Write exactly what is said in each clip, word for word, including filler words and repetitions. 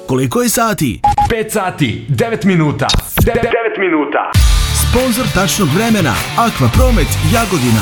Koliko je sati? pet sati, devet minuta. devet minuta. Sponzor tačnog vremena Aqua Promet Jagodina.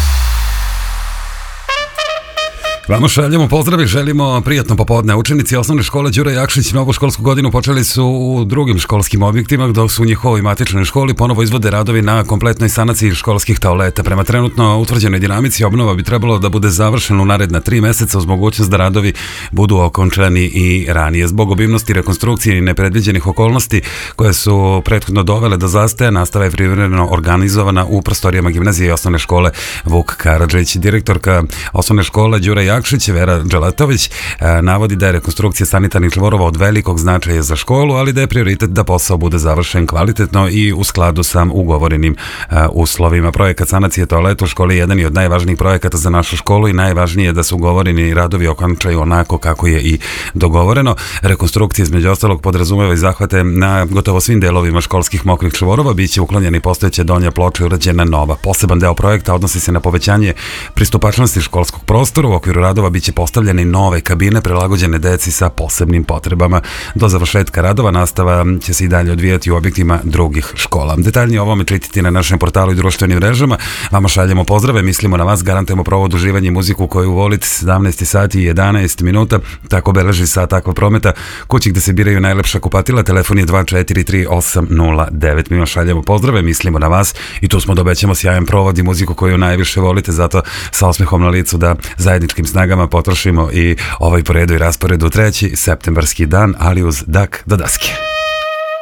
Vama šaljemo pozdrav i želimo prijatno popodne. Učenici osnovne škole Đura Jakšić novu školsku godinu počeli su u drugim školskim objektima, dok su u njihovoj matičnoj školi ponovo izvode radovi na kompletnoj sanaciji školskih toaleta. Prema trenutno utvrđenoj dinamici obnova bi trebalo da bude završena u naredna tri meseca uz mogućnost da radovi budu okončani i ranije. Zbog obimnosti rekonstrukcije i nepredviđenih okolnosti koje su prethodno dovele do zastoja, nastava je privremeno organizovana u prostorijama gimnazije i osnovne škole Vuk Karadžić. Direktorka osnovne škole Đura Jakšić, Vera Đelatović, navodi da je rekonstrukcija sanitarnih čvorova od velikog značaja za školu, ali da je prioritet da posao bude završen kvalitetno i u skladu sa ugovorenim uslovima. Projekat sanacije toaleta u školi je jedan i od najvažnijih projekata za našu školu i najvažnije je da su ugovoreni radovi okončaju onako kako je i dogovoreno. Rekonstrukcija između ostalog podrazumeva i zahvate na gotovo svim delovima školskih mokrih čvorova, biće uklonjeni postojeće donja ploča i urađena nova. Poseban deo projekta odnosi se na povećanje pristupačnosti školskog prostora. U okviru radova biće postavljene nove kabine prilagođene deci sa posebnim potrebama. Do završetka radova nastava će se i dalje odvijati u objektima drugih škola. Detaljnije o ovome čitati na našem portalu i društvenim mrežama. Vama šaljemo pozdrave, mislimo na vas, garantujemo provod, uživanje i muziku koju volite. Sedamnaest sati i jedanaest minuta, tako beleži sat Aqua Prometa, kući gde se biraju najlepša kupatila. Telefon je dva četiri tri osam nula devet. Mi vam šaljemo pozdrave, mislimo na vas i tu smo da obećamo sjajan provod i muziku koju najviše volite, zato sa osmehom na licu da zajedničkim snagama potrošimo i ovaj po redu i rasporedu treći septembarski dan, ali uz dak do daske.